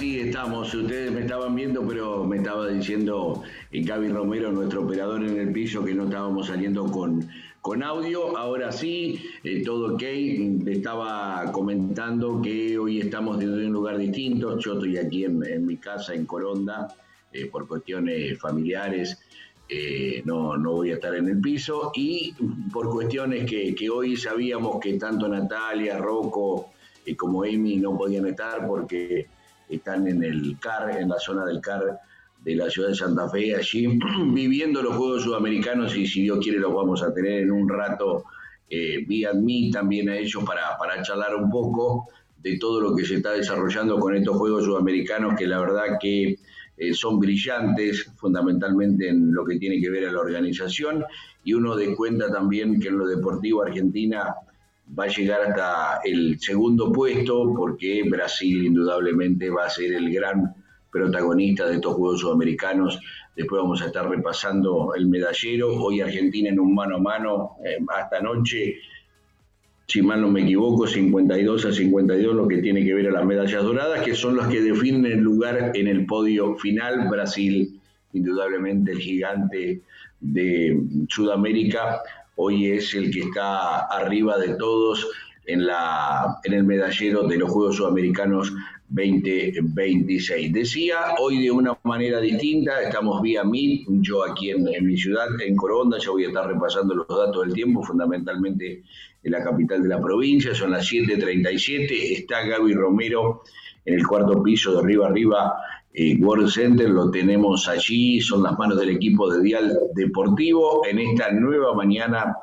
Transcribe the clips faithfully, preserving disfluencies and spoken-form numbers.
sí estamos. Ustedes me estaban viendo, pero me estaba diciendo Gaby Romero, nuestro operador en el piso, que no estábamos saliendo con, con audio. Ahora sí, eh, todo ok. Le estaba comentando que hoy estamos desde un lugar distinto. Yo estoy aquí en, en mi casa en Coronda, eh, por cuestiones familiares. Eh, no, no voy a estar en el piso y por cuestiones que, que hoy sabíamos que tanto Natalia, Rocco eh, como Emi no podían estar porque están en el C A R, en la zona del C A R de la ciudad de Santa Fe, allí viviendo los Juegos Sudamericanos, y si Dios quiere los vamos a tener en un rato eh, vía mí también a ellos para, para charlar un poco de todo lo que se está desarrollando con estos Juegos Sudamericanos, que la verdad que eh, son brillantes, fundamentalmente en lo que tiene que ver a la organización, y uno de cuenta también que en lo deportivo Argentina va a llegar hasta el segundo puesto, porque Brasil indudablemente va a ser el gran protagonista de estos Juegos Sudamericanos. Después vamos a estar repasando el medallero. Hoy Argentina en un mano a mano, eh, hasta anoche, si mal no me equivoco, cincuenta y dos a cincuenta y dos, lo que tiene que ver a las medallas doradas, que son las que definen el lugar en el podio final. Brasil, indudablemente el gigante de Sudamérica, hoy es el que está arriba de todos en, la, en el medallero de los Juegos Sudamericanos veinte veintiséis. Decía, hoy de una manera distinta, estamos vía Meet, yo aquí en, en mi ciudad, en Coronda. Ya voy a estar repasando los datos del tiempo, fundamentalmente en la capital de la provincia. Son las siete treinta y siete, está Gaby Romero en el cuarto piso de Arriba Arriba eh, World Center, lo tenemos allí, son las manos del equipo de Dial Deportivo en esta nueva mañana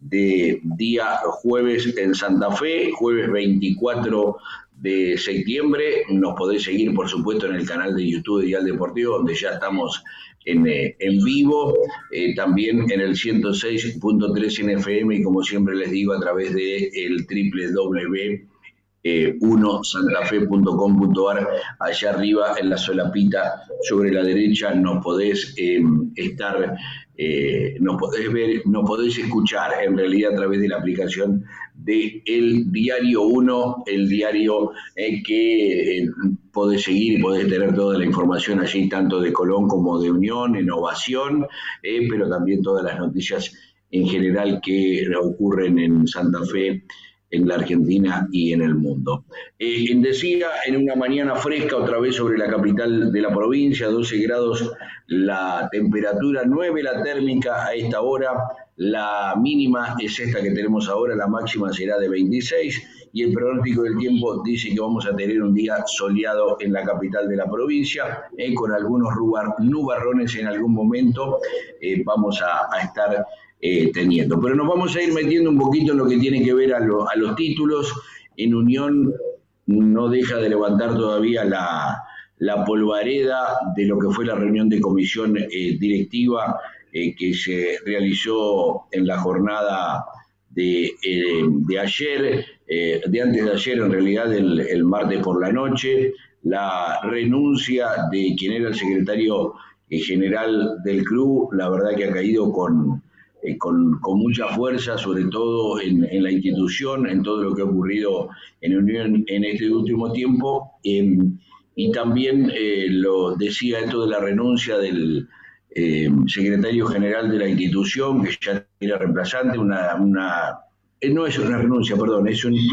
de día jueves en Santa Fe, jueves veinticuatro de septiembre. Nos podéis seguir, por supuesto, en el canal de YouTube de Dial Deportivo, donde ya estamos en, eh, en vivo, eh, también en el ciento seis punto tres en F M, y como siempre les digo, a través de el doble u doble u doble u Eh, uno santafe punto com punto a r. Allá arriba en la solapita sobre la derecha nos podés eh, estar, eh, nos podés ver, nos podés escuchar en realidad a través de la aplicación de El Diario uno, el diario eh, que eh, podés seguir y podés tener toda la información allí, tanto de Colón como de Unión, en Ovación, eh, pero también todas las noticias en general que ocurren en Santa Fe, en la Argentina y en el mundo. Eh, decía, en una mañana fresca otra vez sobre la capital de la provincia, doce grados la temperatura, nueve la térmica a esta hora, la mínima es esta que tenemos ahora, la máxima será de veintiséis, y el pronóstico del tiempo dice que vamos a tener un día soleado en la capital de la provincia, eh, con algunos nubarrones en algún momento, eh, vamos a, a estar Eh, teniendo. Pero nos vamos a ir metiendo un poquito en lo que tiene que ver a, lo, a los títulos. En Unión no deja de levantar todavía la, la polvareda de lo que fue la reunión de comisión eh, directiva eh, que se realizó en la jornada de, eh, de ayer, eh, de antes de ayer, en realidad el, el martes por la noche, la renuncia de quien era el secretario eh, general del club. La verdad que ha caído con Eh, con, con mucha fuerza, sobre todo en, en la institución, en todo lo que ha ocurrido en Unión en este último tiempo, eh, y también eh, lo decía esto de la renuncia del eh, secretario general de la institución, que ya era reemplazante, una, una eh, no es una renuncia, perdón, es un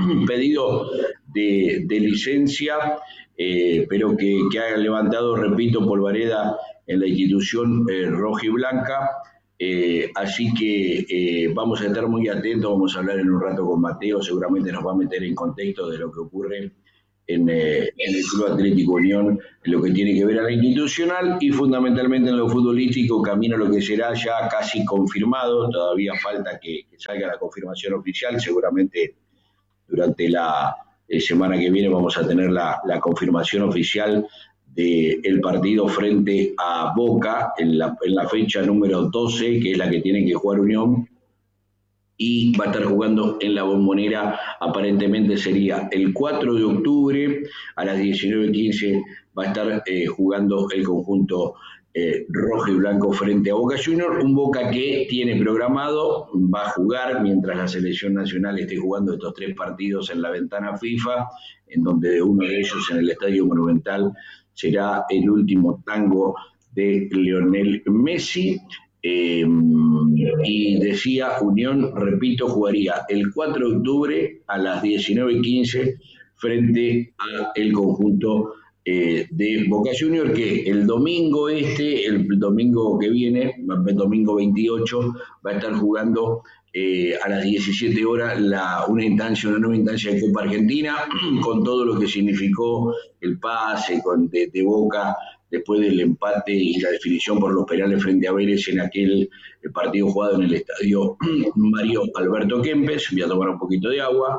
pedido de, de licencia, eh, pero que, que ha levantado, repito, polvareda en la institución eh, roja y blanca. Eh, así que eh, vamos a estar muy atentos, vamos a hablar en un rato con Mateo, seguramente nos va a meter en contexto de lo que ocurre en, eh, en el Club Atlético Unión, en lo que tiene que ver a la institucional y fundamentalmente en lo futbolístico, camino a lo que será ya casi confirmado. Todavía falta que, que salga la confirmación oficial, seguramente durante la eh, semana que viene vamos a tener la, la confirmación oficial del partido frente a Boca en la, en la fecha número doce, que es la que tiene que jugar Unión, y va a estar jugando en la Bombonera. Aparentemente sería el cuatro de octubre a las diecinueve quince, va a estar eh, jugando el conjunto eh, rojo y blanco frente a Boca Juniors, un Boca que tiene programado, va a jugar mientras la selección nacional esté jugando estos tres partidos en la ventana FIFA, en donde uno de ellos en el Estadio Monumental será el último tango de Lionel Messi. Eh, y decía Unión, repito, jugaría el cuatro de octubre a las diecinueve quince frente al conjunto eh, de Boca Juniors, que el domingo este, el domingo que viene, el domingo veintiocho, va a estar jugando eh, a las diecisiete horas la, una instancia, una nueva instancia de Copa Argentina, con todo lo que significó el pase con, de, de Boca después del empate y la definición por los penales frente a Vélez en aquel partido jugado en el estadio Mario Alberto Kempes. Voy a tomar un poquito de agua.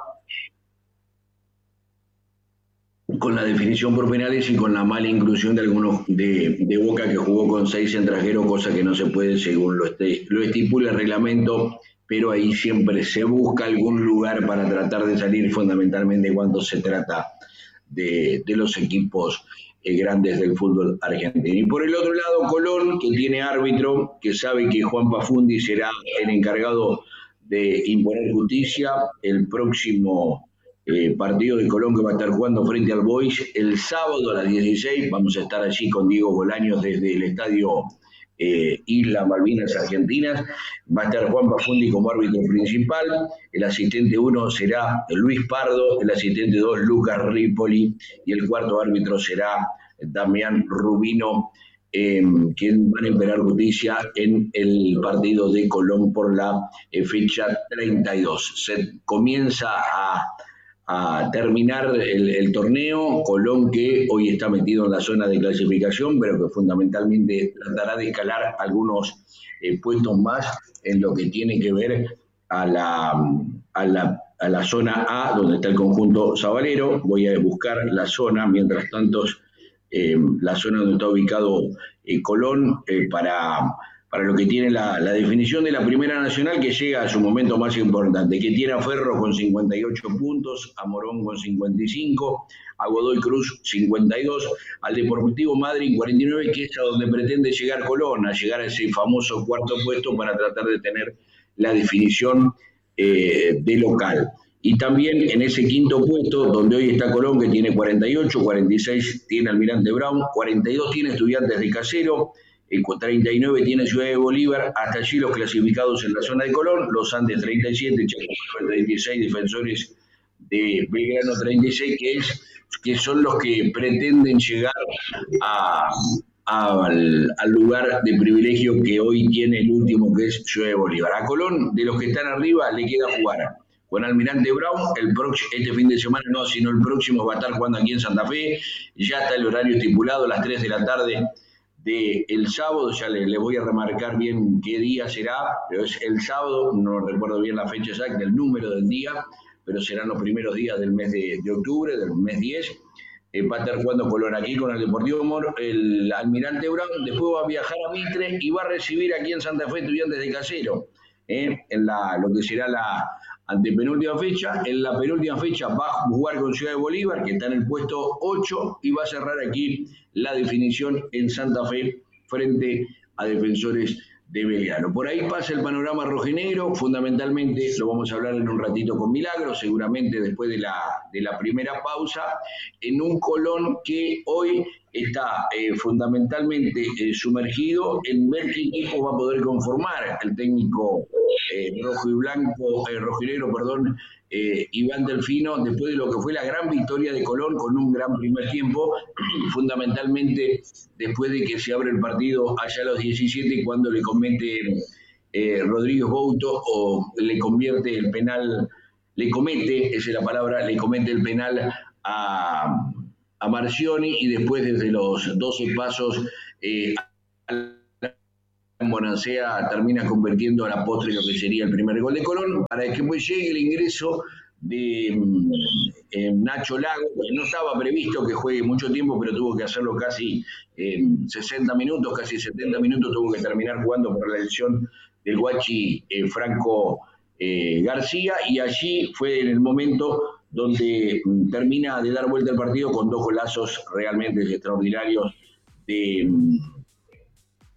Con la definición por penales y con la mala inclusión de algunos de, de Boca, que jugó con seis extranjeros, cosa que no se puede según lo, este, lo estipula el reglamento, pero ahí siempre se busca algún lugar para tratar de salir, fundamentalmente cuando se trata de, de los equipos eh, grandes del fútbol argentino. Y por el otro lado, Colón, que tiene árbitro, que sabe que Juan Pafundi será el encargado de imponer justicia el próximo Eh, partido de Colón, que va a estar jugando frente al Boys el sábado a las dieciséis. Vamos a estar allí con Diego Bolaños desde el estadio eh, Isla Malvinas Argentinas. Va a estar Juan Pafundi como árbitro principal. El asistente uno será Luis Pardo, el asistente dos Lucas Ripoli y el cuarto árbitro será Damián Rubino, eh, quien van a imperar justicia en el partido de Colón por la eh, fecha treinta y dos. Se comienza a a terminar el, el torneo. Colón, que hoy está metido en la zona de clasificación, pero que fundamentalmente tratará de escalar algunos eh, puestos más en lo que tiene que ver a la, a, la, a la zona A, donde está el conjunto sabalero. Voy a buscar la zona, mientras tanto, eh, la zona donde está ubicado eh, Colón, eh, para... para lo que tiene la, la definición de la Primera Nacional, que llega a su momento más importante, que tiene a Ferro con cincuenta y ocho puntos, a Morón con cincuenta y cinco, a Godoy Cruz cincuenta y dos, al Deportivo Madryn cuarenta y nueve, que es a donde pretende llegar Colón, a llegar a ese famoso cuarto puesto para tratar de tener la definición eh, de local. Y también en ese quinto puesto, donde hoy está Colón, que tiene cuarenta y ocho, cuarenta y seis tiene Almirante Brown, cuarenta y dos tiene Estudiantes de Casero, treinta y nueve tiene Ciudad de Bolívar, hasta allí los clasificados en la zona de Colón, Los Andes treinta y siete, Chaco treinta y seis, Defensores de Belgrano treinta y seis, que, es, que son los que pretenden llegar a, a, al, al lugar de privilegio que hoy tiene el último, que es Ciudad de Bolívar. A Colón, de los que están arriba, le queda jugar con Almirante Brown, el próximo, este fin de semana no, sino el próximo va a estar jugando aquí en Santa Fe, ya está el horario estipulado, a las tres de la tarde de el sábado, ya les le voy a remarcar bien qué día será, pero es el sábado, no recuerdo bien la fecha exacta, el número del día, pero serán los primeros días del mes de, de octubre, del mes diez. Eh, va a estar jugando Colón aquí con el Deportivo Moro, el Almirante Brown, después va a viajar a Mitre y va a recibir aquí en Santa Fe Estudiantes de Casero, eh, en la, lo que será la antepenúltima fecha. En la penúltima fecha va a jugar con Ciudad de Bolívar, que está en el puesto ocho, y va a cerrar aquí la definición en Santa Fe frente a Defensores de Belgrano. Por ahí pasa el panorama rojinegro, fundamentalmente lo vamos a hablar en un ratito con Milagro, seguramente después de la, de la primera pausa, en un Colón que hoy está eh, fundamentalmente eh, sumergido en ver qué equipo va a poder conformar el técnico eh, rojo y blanco, eh, rojinegro, perdón, eh, Iván Delfino, después de lo que fue la gran victoria de Colón con un gran primer tiempo, fundamentalmente después de que se abre el partido allá a los diecisiete, cuando le comete eh, Rodríguez Bouto, o le convierte el penal, le comete, esa es la palabra, le comete el penal a, a Marcioni, y después desde los doce pasos eh, Bonancea termina convirtiendo a la postre lo que sería el primer gol de Colón, para que pues llegue el ingreso de eh, Nacho Lago, que no estaba previsto que juegue mucho tiempo, pero tuvo que hacerlo casi eh, sesenta minutos, casi setenta minutos, tuvo que terminar jugando por la lesión del Guachi eh, Franco eh, García, y allí fue en el momento donde mm, termina de dar vuelta el partido con dos golazos realmente extraordinarios de... Mm,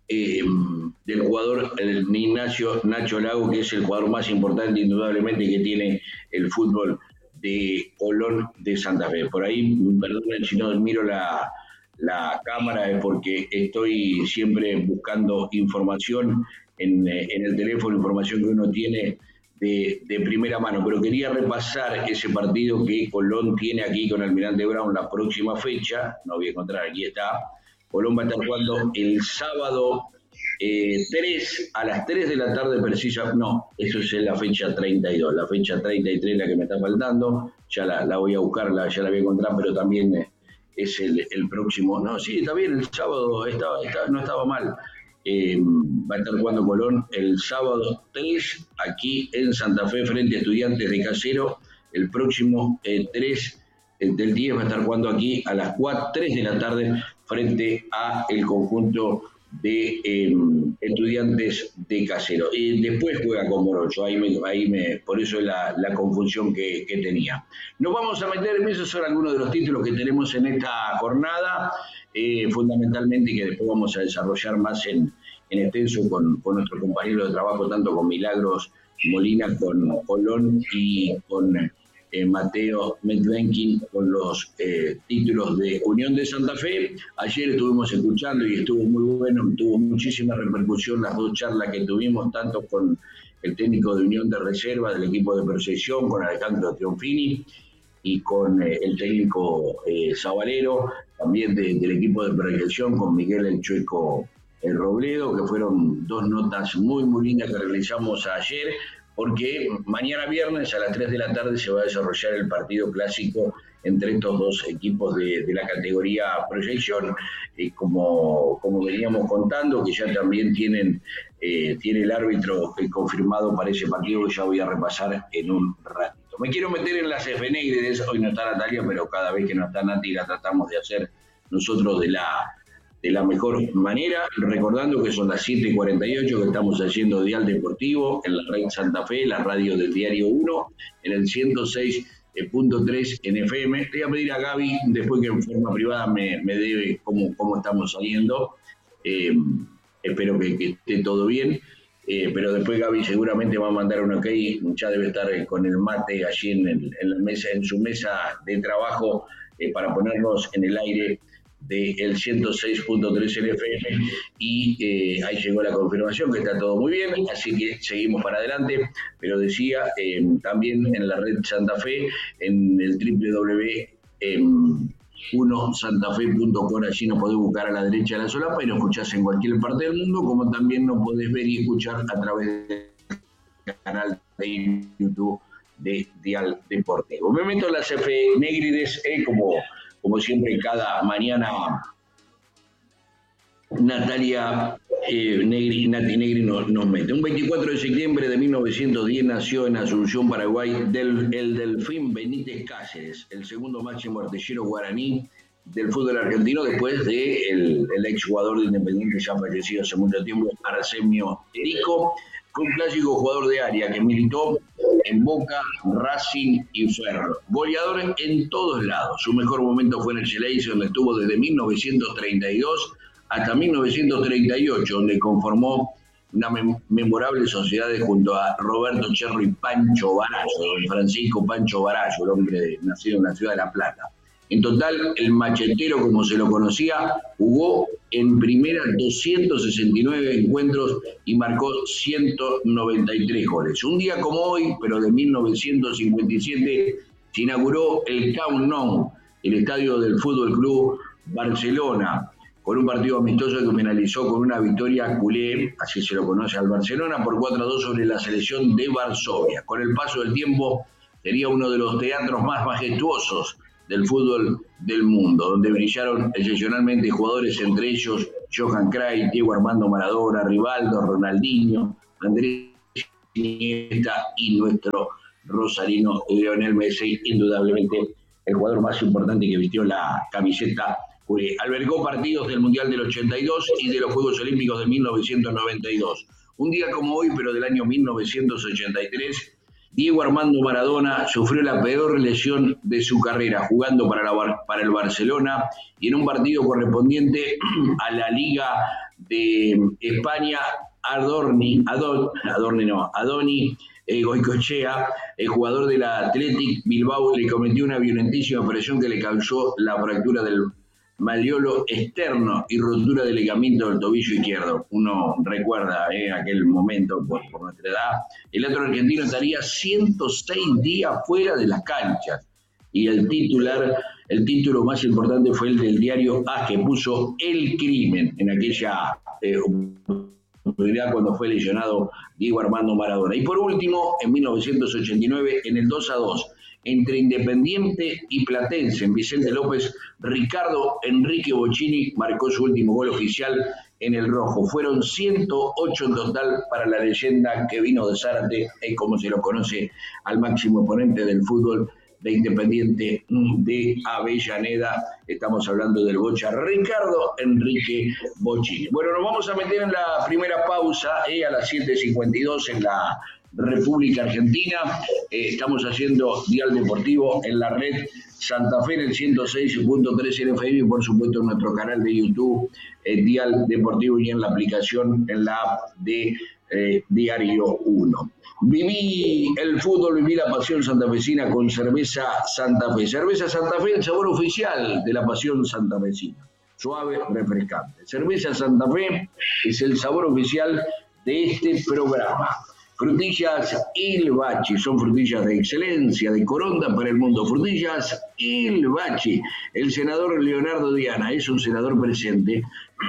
eh, del jugador el Ignacio Nacho Lago, que es el jugador más importante indudablemente que tiene el fútbol de Colón de Santa Fe. Por ahí, perdonen si no miro la, la cámara, es porque estoy siempre buscando información en, en el teléfono, información que uno tiene de, de primera mano, pero quería repasar ese partido que Colón tiene aquí con Almirante Brown la próxima fecha. No voy a encontrar, aquí está. Colón va a estar jugando el sábado eh, tres, a las tres de la tarde precisa, no, eso es la fecha treinta y dos, la fecha treinta y tres la que me está faltando, ya la, la voy a buscar, la, ya la voy a encontrar, pero también eh, es el, el próximo, no, sí, está bien, el sábado estaba, estaba, no estaba mal. Eh, va a estar jugando Colón el sábado tres aquí en Santa Fe frente a Estudiantes de Casero. El próximo eh, tres eh, del diez va a estar jugando aquí a las cuatro, tres de la tarde frente a el conjunto de eh, Estudiantes de Casero. Y después juega con Morocho, ahí me, ahí me, por eso es la, la confusión que, que tenía. Nos vamos a meter, esos son algunos de los títulos que tenemos en esta jornada, eh, fundamentalmente, que después vamos a desarrollar más en, en extenso con, con nuestros compañeros de trabajo, tanto con Milagros Molina, con Colón y con eh, Mateo Medvenkin, con los eh, títulos de Unión de Santa Fe. Ayer estuvimos escuchando y estuvo muy bueno, tuvo muchísima repercusión las dos charlas que tuvimos, tanto con el técnico de Unión de Reserva del equipo de Percepción, con Alejandro Trionfini, y con eh, el técnico eh, Zabalero, también de, del equipo de proyección, con Miguel El Chueco El Robledo, que fueron dos notas muy, muy lindas que realizamos ayer, porque mañana viernes a las tres de la tarde se va a desarrollar el partido clásico entre estos dos equipos de, de la categoría proyección, eh, como, como veníamos contando, que ya también tienen eh, tiene el árbitro confirmado para ese partido, que ya voy a repasar en un ratito. Me quiero meter en las efemérides, hoy no está Natalia, pero cada vez que no está Nati la tratamos de hacer nosotros de la... de la mejor manera, recordando que son las siete y cuarenta y ocho, que estamos haciendo Dial Deportivo en la Red Santa Fe, la radio del Diario uno, en el ciento seis punto tres en F M. Le voy a pedir a Gaby, después que en forma privada me, me dé cómo, cómo estamos saliendo. Eh, espero que, que esté todo bien. Eh, pero después Gaby seguramente va a mandar un ok, ya debe estar con el mate allí en, el, en, la mesa, en su mesa de trabajo eh, para ponernos en el aire del ciento seis punto tres en F M, y eh, ahí llegó la confirmación que está todo muy bien, así que seguimos para adelante. Pero decía, eh, también en la red Santa Fe, en el doble u doble u doble u uno santa fe punto com, allí nos podés buscar a la derecha de la solapa y nos escuchás en cualquier parte del mundo, como también nos podés ver y escuchar a través del canal de YouTube de Dial Deportivo. Me meto en las efemérides, eh, como Como siempre, cada mañana Natalia eh, Negri, Nati Negri nos, nos mete. Un veinticuatro de septiembre de mil novecientos diez nació en Asunción, Paraguay, del, el Delfín Benítez Cáceres, el segundo máximo artillero guaraní del fútbol argentino, después de el, el exjugador de Independiente, ya fallecido hace mucho tiempo, Arsenio Erico. Fue un clásico jugador de área que militó en Boca, Racing y Ferro. Goleador en todos lados. Su mejor momento fue en el Xerez, donde estuvo desde mil novecientos treinta y dos hasta mil novecientos treinta y ocho, donde conformó una mem- memorable sociedad junto a Roberto Cherro y Pancho Barallo, don Francisco Pancho Barallo, el hombre de, nacido en la ciudad de La Plata. En total, el machetero, como se lo conocía, jugó en primera doscientos sesenta y nueve encuentros y marcó ciento noventa y tres goles. Un día como hoy, pero de mil novecientos cincuenta y siete, se inauguró el Camp Nou, el estadio del Fútbol Club Barcelona, con un partido amistoso que finalizó con una victoria culé, así se lo conoce al Barcelona, por cuatro a dos sobre la selección de Varsovia. Con el paso del tiempo, sería uno de los teatros más majestuosos del fútbol del mundo, donde brillaron excepcionalmente jugadores, entre ellos Johan Cruyff, Diego Armando Maradona, Rivaldo, Ronaldinho, Andrés Iniesta y nuestro rosarino Lionel Messi, indudablemente el jugador más importante que vistió la camiseta. Albergó partidos del Mundial del ochenta y dos y de los Juegos Olímpicos de mil novecientos noventa y dos. Un día como hoy, pero del año mil novecientos ochenta y tres, Diego Armando Maradona sufrió la peor lesión de su carrera jugando para, la, para el Barcelona, y en un partido correspondiente a la Liga de España, Adorni, Adon, Adorni no, Adoni eh, Goicoechea, el jugador del Athletic Bilbao, le cometió una violentísima operación que le causó la fractura del malleolo externo y rotura del ligamento del tobillo izquierdo. Uno recuerda eh, aquel momento por, por nuestra edad. El otro argentino estaría ciento seis días fuera de las canchas. Y el titular, el título más importante fue el del diario A, que puso el crimen en aquella eh, oportunidad cuando fue lesionado Diego Armando Maradona. Y por último, en mil novecientos ochenta y nueve, en el dos a dos, entre Independiente y Platense, en Vicente López, Ricardo Enrique Bocchini marcó su último gol oficial en el rojo. Fueron ciento ocho en total para la leyenda que vino de Zárate, es como se lo conoce al máximo exponente del fútbol de Independiente de Avellaneda. Estamos hablando del Bocha, Ricardo Enrique Bocchini. Bueno, nos vamos a meter en la primera pausa eh, a las siete cincuenta y dos en la República Argentina. Eh, estamos haciendo Dial Deportivo en la red Santa Fe en el ciento seis punto tres F M y por supuesto en nuestro canal de YouTube eh, Dial Deportivo y en la aplicación, en la app de eh, Diario uno. Viví el fútbol, viví la pasión santafesina con Cerveza Santa Fe. Cerveza Santa Fe, el sabor oficial de la pasión santafesina. Suave, refrescante. Cerveza Santa Fe es el sabor oficial de este programa. Frutillas Il Bachi, son frutillas de excelencia, de Coronda para el mundo. Frutillas Il Bachi. El senador Leonardo Diana es un senador presente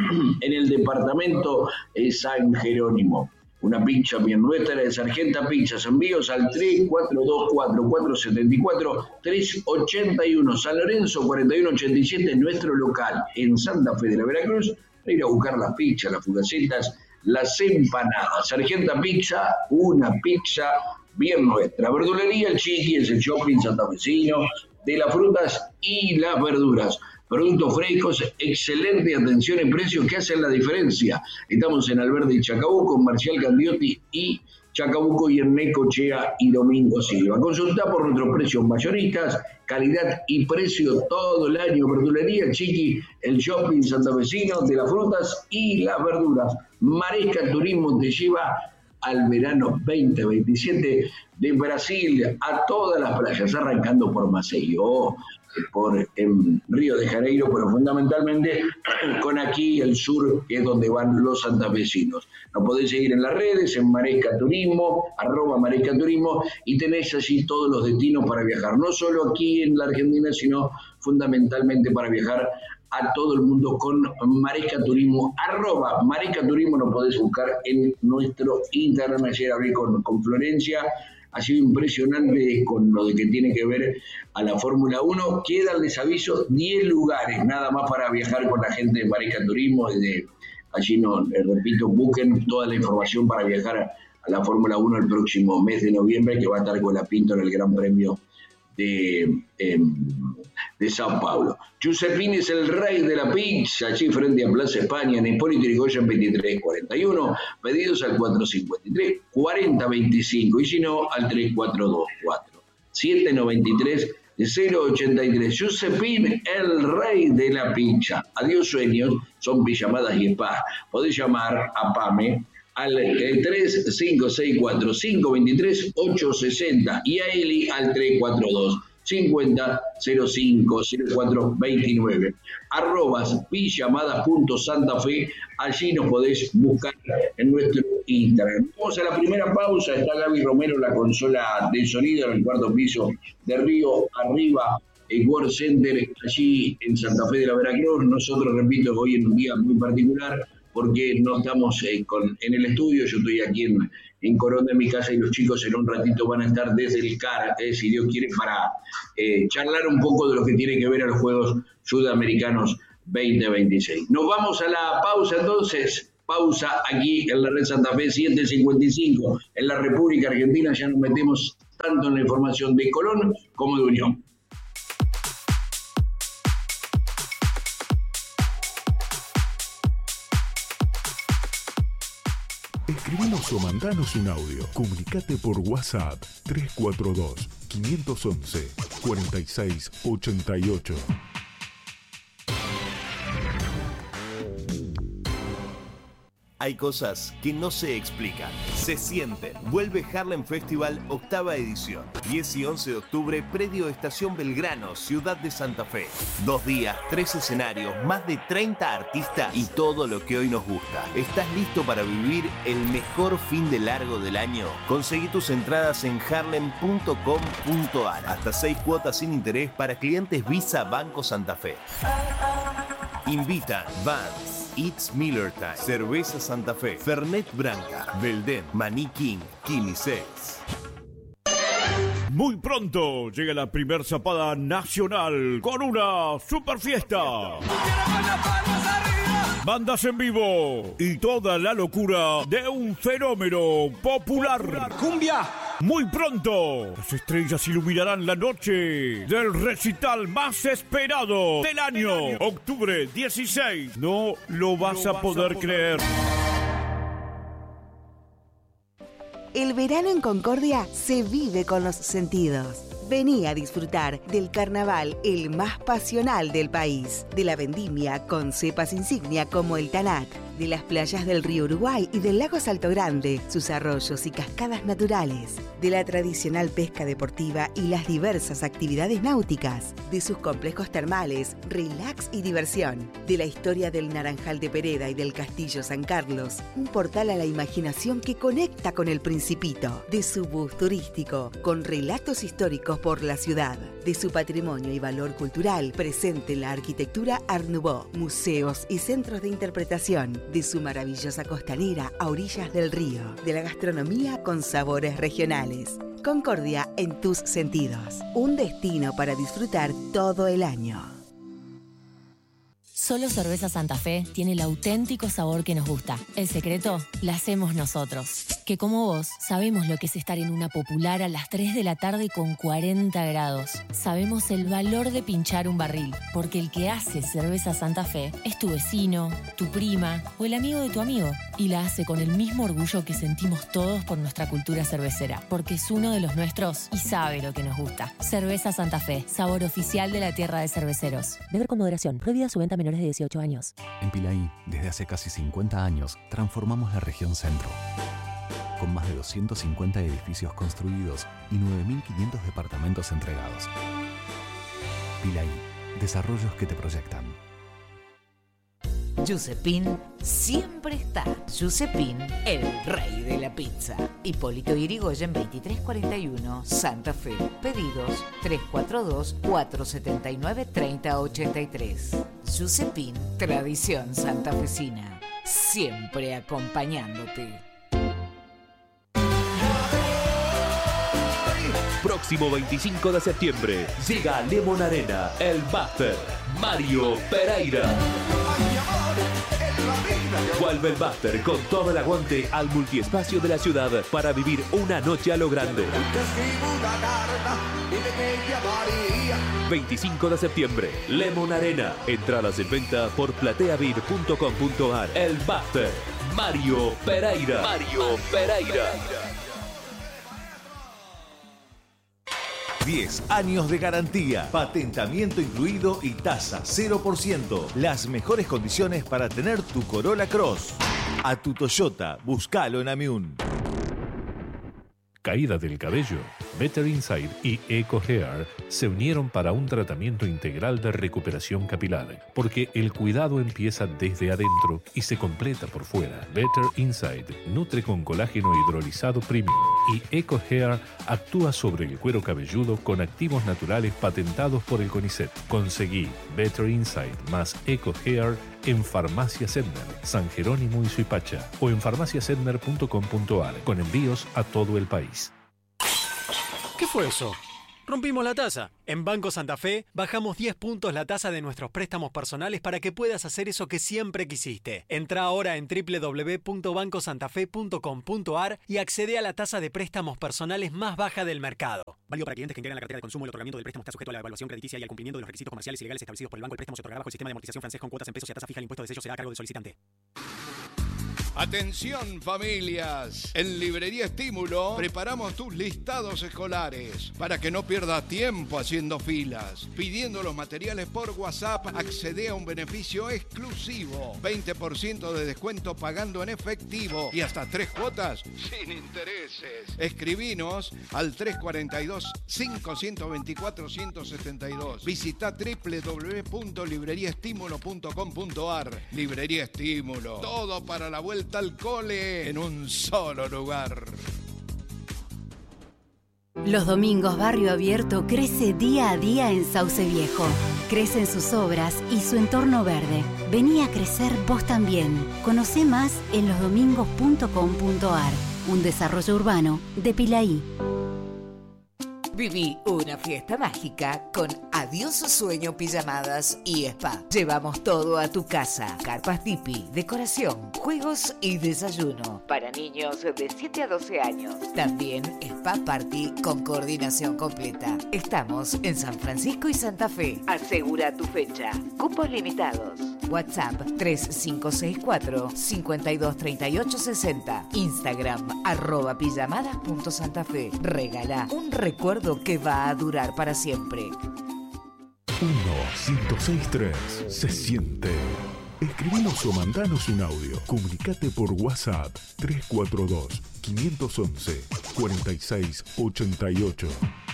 en el departamento de San Jerónimo. Una pizza bien nuestra de Sargenta Pizzas. Envíos al tres cuatro dos cuatro, cuatro siete cuatro, tres ocho uno. San Lorenzo cuarenta y uno ochenta y siete, nuestro local en Santa Fe de la Veracruz. Para ir a buscar las pizzas, las fugacetas, las empanadas. Sargenta Pizza, una pizza bien nuestra. Verdulería El Chiqui, es el shopping santafesino de las frutas y las verduras. Productos frescos, excelente atención en precios que hacen la diferencia. Estamos en Alberdi y Chacabuco, Marcial Candiotti y Chacabuco, y en Necochea y Domingo Silva. Consulta por nuestros precios mayoristas, calidad y precio todo el año. Verdulería El Chiqui, el shopping santafesino de las frutas y las verduras. Maresca Turismo te lleva al verano veinte veintisiete de Brasil a todas las playas, arrancando por Maceió, por en Río de Janeiro, pero fundamentalmente con aquí el sur, que es donde van los santafesinos. Nos podéis seguir en las redes, en Maresca Turismo, arroba Maresca Turismo, y tenés allí todos los destinos para viajar, no solo aquí en la Argentina, sino fundamentalmente para viajar a todo el mundo con Maresca Turismo, arroba Maresca Turismo. Nos podés buscar en nuestro Instagram. Ayer hablé con, con Florencia, ha sido impresionante con lo de que tiene que ver a la Fórmula uno. Quedan, les aviso, diez lugares nada más para viajar con la gente de Maresca Turismo. Desde allí, no, les repito, busquen toda la información para viajar a, a la Fórmula uno el próximo mes de noviembre, que va a estar con la Pinto en el Gran Premio de, eh, de Sao Paulo. Giuseppini es el rey de la pizza, allí frente a Plaza España, en Hipólito Yrigoyen veintitrés cuarenta y uno. Pedidos al cuatro cinco tres, cuarenta veinticinco y si no al tres cuatro dos cuatro, siete nueve tres, cero ocho tres. Giuseppini, el rey de la pizza. Adiós sueños, son pijamadas y spa. Podés llamar a Pame al tres cinco seis cuatro, cinco dos tres, ocho seis cero y a Eli al tres cuatro dos, cincuenta, cero cinco, cero cuatro veintinueve. Arrobas pijamadas punto Santa Fe, allí nos podés buscar en nuestro Instagram. Vamos a la primera pausa. Está Gaby Romero en la consola de sonido en el cuarto piso de Río Arriba, el World Center, allí en Santa Fe de la Veracruz. Nosotros, repito, hoy en un día muy particular, porque no estamos eh, con, en el estudio. Yo estoy aquí en, en Coronda, en mi casa, y los chicos en un ratito van a estar desde el C A R, eh, si Dios quiere, para eh, charlar un poco de lo que tiene que ver a los Juegos Sudamericanos veinte veintiséis. Nos vamos a la pausa entonces. Pausa aquí en la red Santa Fe, siete cincuenta y cinco. En la República Argentina ya nos metemos tanto en la información de Colón como de Unión. Escribinos o mandanos un audio. Comunicate por WhatsApp tres cuatro dos, cinco uno uno, cuatro seis ocho ocho. Hay cosas que no se explican, se sienten. Vuelve Harlem Festival, octava edición. diez y once de octubre, predio Estación Belgrano, Ciudad de Santa Fe. Dos días, tres escenarios, más de treinta artistas y todo lo que hoy nos gusta. ¿Estás listo para vivir el mejor fin de largo del año? Conseguí tus entradas en harlem punto com punto ar. Hasta seis cuotas sin interés para clientes Visa Banco Santa Fe. Invitan Vans, It's Miller Time, Cerveza Santa Fe, Fernet Branca, Belden, Maní King, Quimisex. Muy pronto llega la primer zapada nacional con una super fiesta. Bandas en vivo y toda la locura de un fenómeno popular. ¡Cumbia! Muy pronto, las estrellas iluminarán la noche del recital más esperado del año. Octubre dieciséis. No lo vas a poder creer. El verano en Concordia se vive con los sentidos. Vení a disfrutar del carnaval el más pasional del país, de la vendimia con cepas insignia como el Tanat, de las playas del río Uruguay y del lago Salto Grande, sus arroyos y cascadas naturales, de la tradicional pesca deportiva y las diversas actividades náuticas, de sus complejos termales, relax y diversión, de la historia del Naranjal de Pereda y del Castillo San Carlos, un portal a la imaginación que conecta con el Principito, de su bus turístico, con relatos históricos por la ciudad, de su patrimonio y valor cultural presente en la arquitectura Art Nouveau, museos y centros de interpretación, de su maravillosa costanera a orillas del río, de la gastronomía con sabores regionales. Concordia en tus sentidos. Un destino para disfrutar todo el año. Solo Cerveza Santa Fe tiene el auténtico sabor que nos gusta. El secreto la hacemos nosotros. Que como vos, sabemos lo que es estar en una popular a las tres de la tarde con cuarenta grados. Sabemos el valor de pinchar un barril, porque el que hace Cerveza Santa Fe es tu vecino, tu prima o el amigo de tu amigo. Y la hace con el mismo orgullo que sentimos todos por nuestra cultura cervecera, porque es uno de los nuestros y sabe lo que nos gusta. Cerveza Santa Fe, sabor oficial de la tierra de cerveceros. Beber con moderación. Prohibida su venta a menores de dieciocho años. En Pilaí, desde hace casi cincuenta años, transformamos la región centro. Con más de doscientos cincuenta edificios construidos y nueve mil quinientos departamentos entregados. Pilaí, desarrollos que te proyectan. Giuseppin siempre está. Giuseppin, el rey de la pizza. Hipólito Yrigoyen veintitrés cuarenta y uno, Santa Fe. Pedidos tres cuatro dos, cuatro siete nueve, tres cero ocho tres. Giuseppin, tradición santafesina. Siempre acompañándote. Próximo veinticinco de septiembre llega a Lemon Arena el Buster Mario Pereira. Vuelve el Buster con todo el aguante al multiespacio de la ciudad para vivir una noche a lo grande. veinticinco de septiembre, Lemon Arena. Entradas en venta por plateavir punto com punto ar. El Buster Mario Pereira. Mario Pereira. diez años de garantía, patentamiento incluido y tasa cero por ciento. Las mejores condiciones para tener tu Corolla Cross. A tu Toyota, búscalo en Amiun. Caída del cabello. Better Inside y Eco Hair se unieron para un tratamiento integral de recuperación capilar, porque el cuidado empieza desde adentro y se completa por fuera. Better Inside nutre con colágeno hidrolizado premium y Eco Hair actúa sobre el cuero cabelludo con activos naturales patentados por el CONICET. Conseguí Better Inside más Eco Hair en Farmacia Sedner, San Jerónimo y Suipacha o en farmacia sedner punto com punto ar con envíos a todo el país. ¿Qué fue eso? Rompimos la tasa. En Banco Santa Fe bajamos diez puntos la tasa de nuestros préstamos personales para que puedas hacer eso que siempre quisiste. Entra ahora en doble u doble u doble u punto banco santa fe punto com punto ar y accede a la tasa de préstamos personales más baja del mercado. Válido para clientes que integran la cartera de consumo. El otorgamiento del préstamo está sujeto a la evaluación crediticia y al cumplimiento de los requisitos comerciales y legales establecidos por el banco. El préstamo se otorgará bajo el sistema de amortización francés con cuotas en pesos y a tasa fija. El impuesto de sello será a cargo del solicitante. Atención familias, en Librería Estímulo preparamos tus listados escolares para que no pierdas tiempo haciendo filas. Pidiendo los materiales por WhatsApp, accede a un beneficio exclusivo, veinte por ciento de descuento pagando en efectivo y hasta tres cuotas sin intereses. Escribinos al tres cuatro dos, cinco dos cuatro, uno cero siete dos. Visita doble u doble u doble u punto librería estímulo punto com punto a r. Librería Estímulo, todo para la vuelta al cole en un solo lugar. Los domingos Barrio Abierto crece día a día en Sauce Viejo. Crecen sus obras y su entorno verde. Vení a crecer vos también. Conocé más en los domingos punto com punto a r. Un desarrollo urbano de Pilaí. Viví una fiesta mágica con Adiós Sueño Pijamadas y Spa. Llevamos todo a tu casa. Carpas tipi, decoración, juegos y desayuno. Para niños de siete a doce años. También Spa Party con coordinación completa. Estamos en San Francisco y Santa Fe. Asegura tu fecha. Cupos limitados. WhatsApp tres cinco seis cuatro, cinco dos tres ocho seis cero. Instagram arroba pijamadas punto santafe. Regala un recuerdo que va a durar para siempre. uno cinco seis tres se siente. Escribinos o mandanos un audio. Comunicate por WhatsApp tres cuatro dos, cinco uno uno, cuatro seis ocho ocho.